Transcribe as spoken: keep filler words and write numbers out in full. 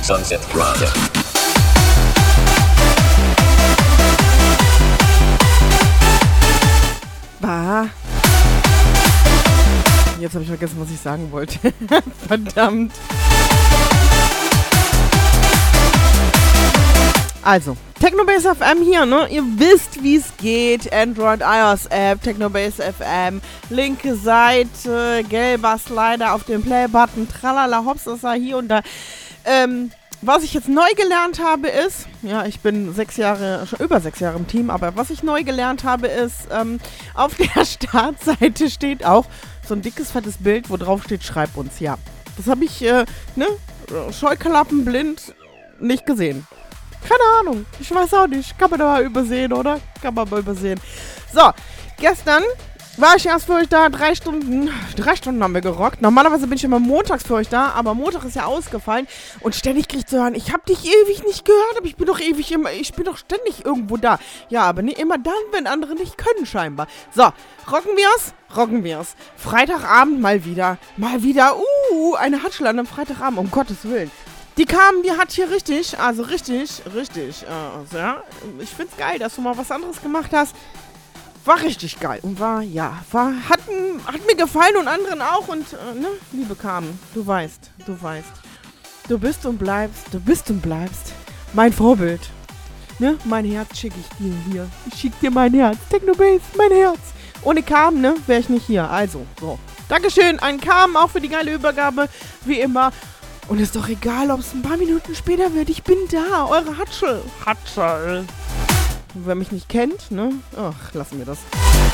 Sunset Drive. Bah. Jetzt habe ich vergessen, was ich sagen wollte. Verdammt. Also, Technobase F M hier, ne? Ihr wisst, wie es geht. Android, iOS-App, Technobase F M. Linke Seite, gelber Slider auf dem Play-Button. Tralala, hops, ist er hier und da. Ähm, was ich jetzt neu gelernt habe ist, ja, ich bin sechs Jahre, schon über sechs Jahre im Team, aber was ich neu gelernt habe ist, ähm, auf der Startseite steht auch so ein dickes, fettes Bild, wo drauf steht, schreib uns, ja. Das habe ich, äh, ne, scheuklappenblind nicht gesehen. Keine Ahnung, ich weiß auch nicht. Kann man da mal übersehen, oder? Kann man mal übersehen. So, gestern war ich erst für euch da, drei Stunden, drei Stunden haben wir gerockt. Normalerweise bin ich immer montags für euch da, aber Montag ist ja ausgefallen und ständig krieg ich zu hören, ich hab dich ewig nicht gehört, aber ich bin doch ewig immer, ich bin doch ständig irgendwo da. Ja, aber nicht immer dann, wenn andere nicht können scheinbar. So, rocken wir's? Rocken wir's. Freitagabend mal wieder, mal wieder, uh, eine Hatschel an einem Freitagabend, um Gottes Willen. Die kam, die hat hier richtig, also richtig, richtig, äh, ja, ich find's geil, dass du mal was anderes gemacht hast. War richtig geil und war, ja, war, hat, hat mir gefallen und anderen auch und, äh, ne, Liebe Carmen, du weißt, du weißt, du bist und bleibst, du bist und bleibst mein Vorbild, ne, mein Herz schicke ich dir hier, ich schick dir mein Herz, Technobase, mein Herz, ohne Carmen, ne, wäre ich nicht hier, also, so, Dankeschön an Carmen, auch für die geile Übergabe, wie immer, und ist doch egal, ob es ein paar Minuten später wird, ich bin da, eure Hatschel, Hatschel. Wer mich nicht kennt, ne? Ach, lassen wir das.